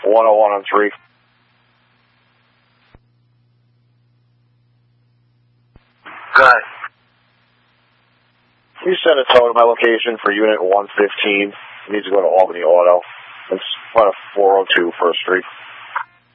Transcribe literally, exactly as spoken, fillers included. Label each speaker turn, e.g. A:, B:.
A: one oh one on three.
B: Go ahead.
A: You send a tow to my location for Unit one fifteen. It needs to go to Albany Auto. It's one of four oh two First Street.